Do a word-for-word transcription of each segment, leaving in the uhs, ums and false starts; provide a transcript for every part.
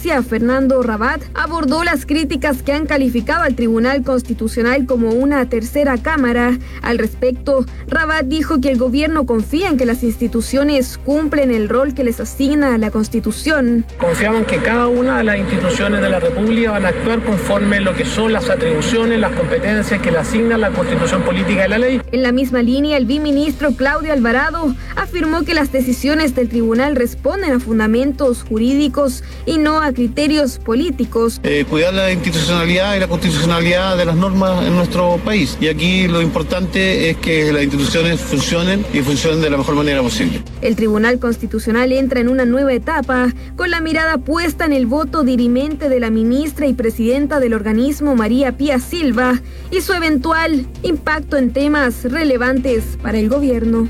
Justicia, Fernando Rabat, abordó las críticas que han calificado al Tribunal Constitucional como una tercera cámara. Al respecto, Rabat dijo que el gobierno confía en que las instituciones cumplen el rol que les asigna la Constitución. Confiamos en que cada una de las instituciones de la República van a actuar conforme lo que son las atribuciones, las competencias que le asigna la Constitución Política y la ley. En la misma línea, el biministro Claudio Alvarado afirmó que las decisiones del tribunal responden a fundamentos jurídicos y no a criterios políticos. Eh, cuidar la institucionalidad y la constitucionalidad de las normas en nuestro país. Y aquí lo importante es que las instituciones funcionen y funcionen de la mejor manera posible. El Tribunal Constitucional entra en una nueva etapa, con la mirada puesta en el voto dirimente de la ministra y presidenta del organismo, María Pía Silva, y su eventual impacto en temas relevantes para el gobierno.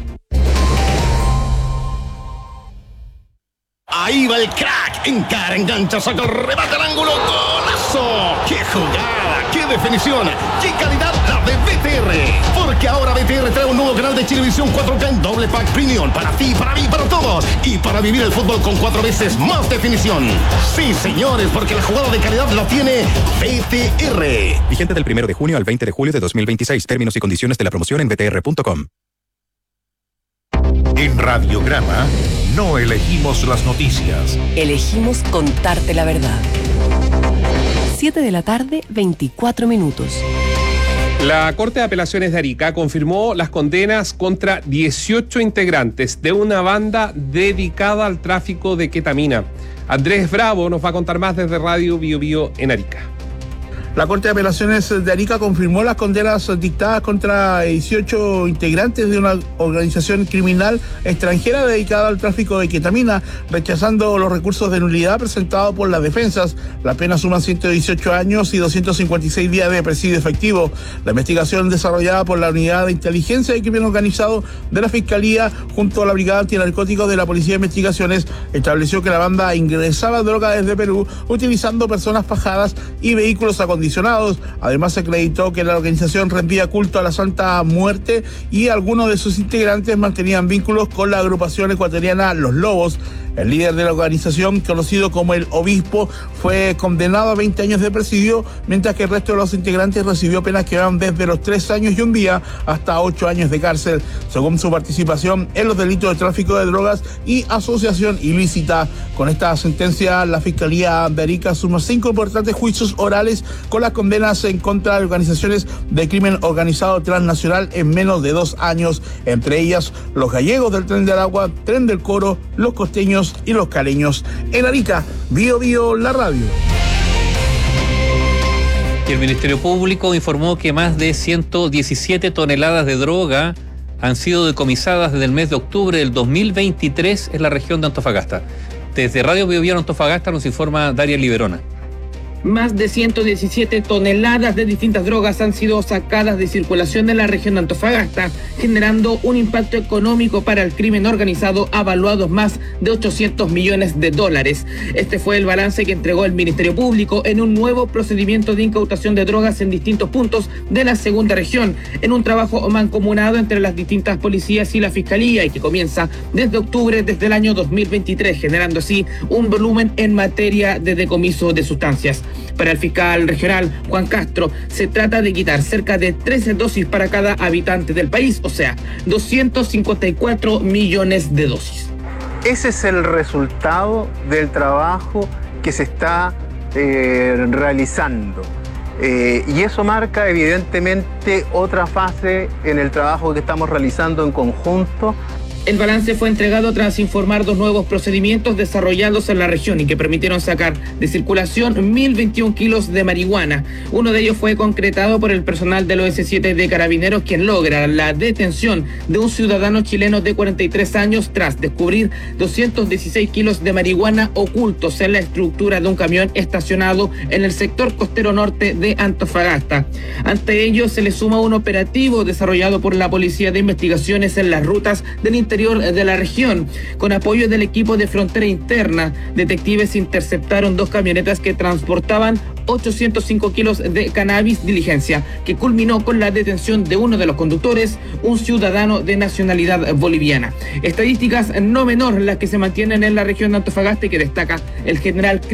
Ahí va el crack, encara, engancha, saca el remate al ángulo, ¡golazo! ¡Qué jugada! ¡Qué definición! ¡Qué calidad la de B T R! Porque ahora B T R trae un nuevo canal de Chilevisión cuatro K en doble pack premium para ti, para mí, para todos, y para vivir el fútbol con cuatro veces más definición. Sí, señores, porque la jugada de calidad la tiene B T R. Vigente del primero de junio al veinte de julio de dos mil veintiséis. Términos y condiciones de la promoción en b t r punto com. En Radiograma no elegimos las noticias. Elegimos contarte la verdad. siete de la tarde, veinticuatro minutos. La Corte de Apelaciones de Arica confirmó las condenas contra dieciocho integrantes de una banda dedicada al tráfico de ketamina. Andrés Bravo nos va a contar más desde Radio Bio Bio en Arica. La Corte de Apelaciones de Arica confirmó las condenas dictadas contra dieciocho integrantes de una organización criminal extranjera dedicada al tráfico de ketamina, rechazando los recursos de nulidad presentados por las defensas. La pena suma ciento dieciocho años y doscientos cincuenta y seis días de presidio efectivo. La investigación desarrollada por la Unidad de Inteligencia y Crimen Organizado de la Fiscalía junto a la Brigada Antinarcóticos de la Policía de Investigaciones estableció que la banda ingresaba droga desde Perú utilizando personas fajadas y vehículos acondicionados. Además, se acreditó que la organización rendía culto a la Santa Muerte y algunos de sus integrantes mantenían vínculos con la agrupación ecuatoriana Los Lobos. El líder de la organización, conocido como el Obispo, fue condenado a veinte años de presidio, mientras que el resto de los integrantes recibió penas que van desde los tres años y un día hasta ocho años de cárcel, según su participación en los delitos de tráfico de drogas y asociación ilícita. Con esta sentencia, la Fiscalía de Arica suma cinco importantes juicios orales con las condenas en contra de organizaciones de crimen organizado transnacional en menos de dos años, entre ellas los gallegos del Tren de Aragua, Tren del Coro, los costeños y los caleños. En Arica, Bio Bio, la radio. Y el Ministerio Público informó que más de ciento diecisiete toneladas de droga han sido decomisadas desde el mes de octubre del dos mil veintitrés en la región de Antofagasta. Desde Radio Bio Bio en Antofagasta nos informa Daria Liberona. Más de ciento diecisiete toneladas de distintas drogas han sido sacadas de circulación en la región de Antofagasta, generando un impacto económico para el crimen organizado avaluado más de ochocientos millones de dólares. Este fue el balance que entregó el Ministerio Público en un nuevo procedimiento de incautación de drogas en distintos puntos de la segunda región, en un trabajo mancomunado entre las distintas policías y la Fiscalía, y que comienza desde octubre desde el año dos mil veintitrés, generando así un volumen en materia de decomiso de sustancias. Para el fiscal regional Juan Castro, se trata de quitar cerca de trece dosis para cada habitante del país, o sea, doscientos cincuenta y cuatro millones de dosis. Ese es el resultado del trabajo que se está eh, realizando. Eh, y eso marca evidentemente otra fase en el trabajo que estamos realizando en conjunto. El balance fue entregado tras informar dos nuevos procedimientos desarrollados en la región y que permitieron sacar de circulación mil veintiún kilos de marihuana. Uno de ellos fue concretado por el personal del O S siete de Carabineros, quien logra la detención de un ciudadano chileno de cuarenta y tres años tras descubrir doscientos dieciséis kilos de marihuana ocultos en la estructura de un camión estacionado en el sector costero norte de Antofagasta. Ante ello, se le suma un operativo desarrollado por la Policía de Investigaciones en las rutas del interior de la región. Con apoyo del equipo de frontera interna, detectives interceptaron dos camionetas que transportaban ochocientos cinco kilos de cannabis, diligencia que culminó con la detención de uno de los conductores, un ciudadano de nacionalidad boliviana. Estadísticas no menor las que se mantienen en la región de Antofagasta y que destaca el general